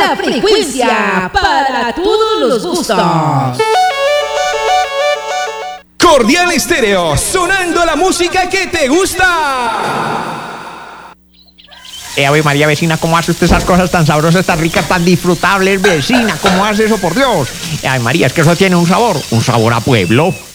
La frecuencia para todos los gustos. Cordial Estéreo, sonando la música que te gusta. Ave María, vecina, ¿cómo hace usted esas cosas tan sabrosas, tan ricas, tan disfrutables, vecina? ¿Cómo hace eso, por Dios? Ay, María, es que eso tiene un sabor a pueblo.